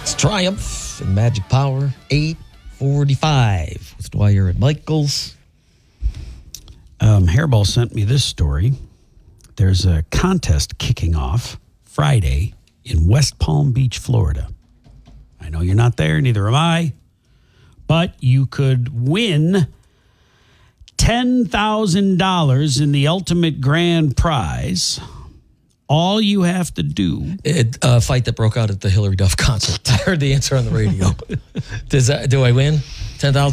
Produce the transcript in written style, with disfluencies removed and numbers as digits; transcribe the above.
Triumph and Magic Power, 8:45 with Dwyer and Michaels. Hairball sent me this story. There's a contest kicking off Friday in West Palm Beach, Florida. I know you're not there, neither am I, but you could win $10,000 in the ultimate grand prize. All you have to do... A fight that broke out at the Hillary Duff concert. I heard the answer on the radio. Do I win $10,000?